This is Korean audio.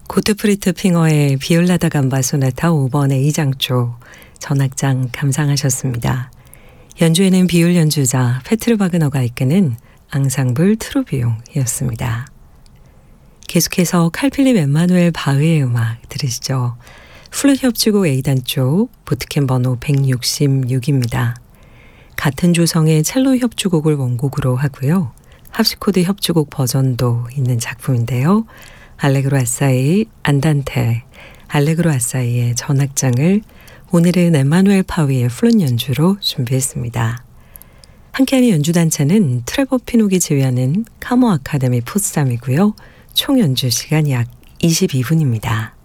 고트프리트 핑어의 비올라다 감바 소나타 5번의 2장조 전악장 감상하셨습니다. 연주에는 비올 연주자 페트르 바그너가 이끄는 앙상블 트루비용이었습니다. 계속해서 칼필립 엠마누엘 바흐의 음악 들으시죠. 플룻 협주곡 A단조 보트캠 번호 166입니다. 같은 조성의 첼로 협주곡을 원곡으로 하고요. 합시코드 협주곡 버전도 있는 작품인데요. 알레그로 아사이, 안단테, 알레그로 아사이의 전악장을 오늘은 엠마누엘 파위의 플룻 연주로 준비했습니다. 함께하는 연주단체는 트레버 피녹이 지휘하는 카모 아카데미 포스담이고요. 총 연주 시간 약 22분입니다.